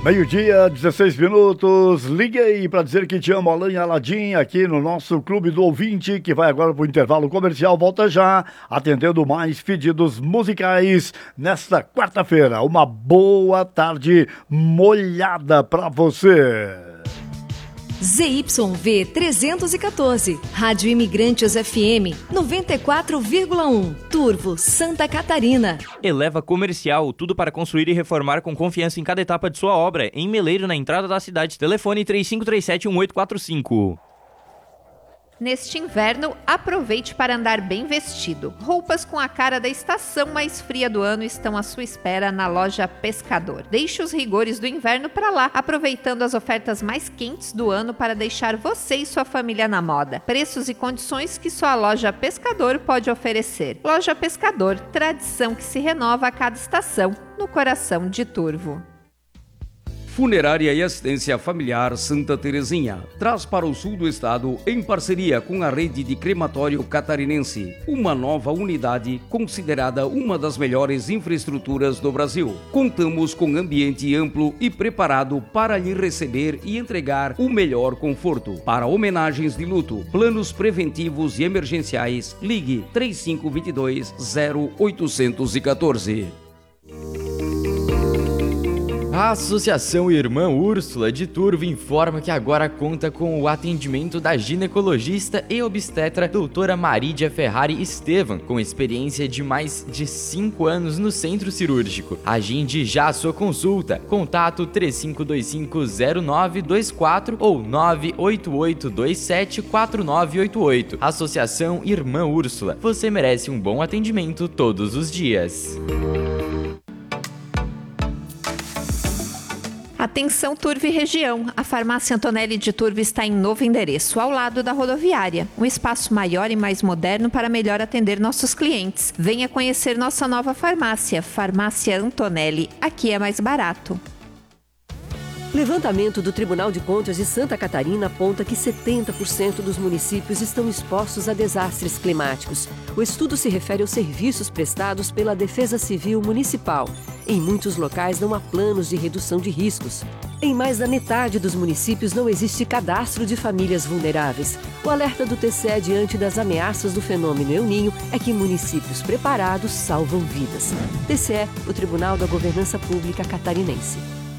Meio-dia, 16 minutos. Liguei para dizer que te amo, Alain Aladim, aqui no nosso Clube do Ouvinte, que vai agora para o intervalo comercial. Volta já, atendendo mais pedidos musicais nesta quarta-feira. Uma boa tarde molhada para você. ZYV 314, Rádio Imigrantes FM 94,1, Turvo, Santa Catarina. Eleva Comercial, tudo para construir e reformar com confiança em cada etapa de sua obra. Em Meleiro, na entrada da cidade. Telefone 3537-1845. Neste inverno, aproveite para andar bem vestido. Roupas com a cara da estação mais fria do ano estão à sua espera na loja Pescador. Deixe os rigores do inverno para lá, aproveitando as ofertas mais quentes do ano para deixar você e sua família na moda. Preços e condições que só a loja Pescador pode oferecer. Loja Pescador, tradição que se renova a cada estação, no coração de Turvo. Funerária e Assistência Familiar Santa Terezinha traz para o sul do estado, em parceria com a rede de crematório catarinense, uma nova unidade considerada uma das melhores infraestruturas do Brasil. Contamos com ambiente amplo e preparado para lhe receber e entregar o melhor conforto. Para homenagens de luto, planos preventivos e emergenciais, ligue 3522-0814. A Associação Irmã Úrsula de Turvo informa que agora conta com o atendimento da ginecologista e obstetra doutora Marídia Ferrari Estevam, com experiência de mais de 5 anos no centro cirúrgico. Agende já a sua consulta. Contato 35250924 ou 988274988. Associação Irmã Úrsula. Você merece um bom atendimento todos os dias. Atenção Turvo e região, a farmácia Antonelli de Turvo está em novo endereço, ao lado da rodoviária. Um espaço maior e mais moderno para melhor atender nossos clientes. Venha conhecer nossa nova farmácia, Farmácia Antonelli. Aqui é mais barato. Levantamento do Tribunal de Contas de Santa Catarina aponta que 70% dos municípios estão expostos a desastres climáticos. O estudo se refere aos serviços prestados pela Defesa Civil Municipal. Em muitos locais não há planos de redução de riscos. Em mais da metade dos municípios não existe cadastro de famílias vulneráveis. O alerta do TCE diante das ameaças do fenômeno El Niño é que municípios preparados salvam vidas. TCE, o Tribunal da Governança Pública Catarinense.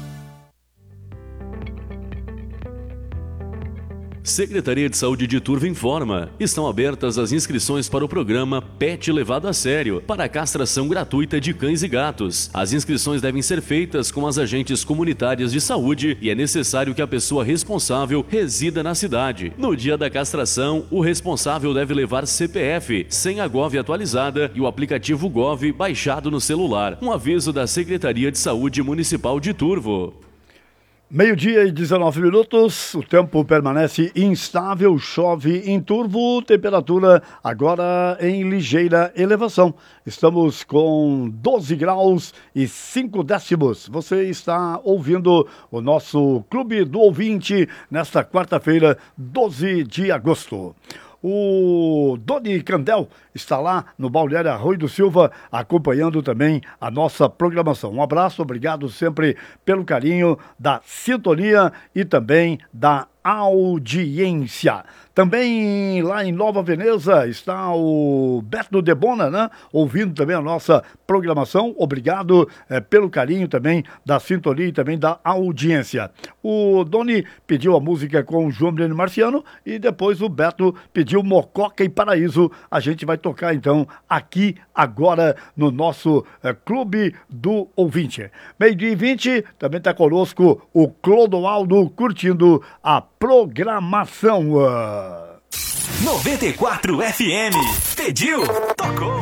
Secretaria de Saúde de Turvo informa. Estão abertas as inscrições para o programa PET Levado a Sério, para a castração gratuita de cães e gatos. As inscrições devem ser feitas com as agentes comunitárias de saúde e é necessário que a pessoa responsável resida na cidade. No dia da castração, o responsável deve levar CPF, senha Gov atualizada e o aplicativo Gov baixado no celular. Um aviso da Secretaria de Saúde Municipal de Turvo. Meio-dia e 19 minutos, o tempo permanece instável, chove em Turvo, temperatura agora em ligeira elevação. Estamos com 12 graus e 5 décimos. Você está ouvindo o nosso Clube do Ouvinte nesta quarta-feira, 12 de agosto. O Doni Candel está lá no Balneário Arroio do Silva, acompanhando também a nossa programação. Um abraço, obrigado sempre pelo carinho da sintonia e também da audiência. Também lá em Nova Veneza está o Beto Debona, né? Ouvindo também a nossa programação. Obrigado pelo carinho também da sintonia e também da audiência. O Doni pediu a música com o João Breno Marciano e depois o Beto pediu Mococa e Paraíso. A gente vai tocar então aqui agora no nosso Clube do Ouvinte. Meio-dia e 20, também está conosco o Clodoaldo curtindo a programação. 94 FM. Pediu, tocou.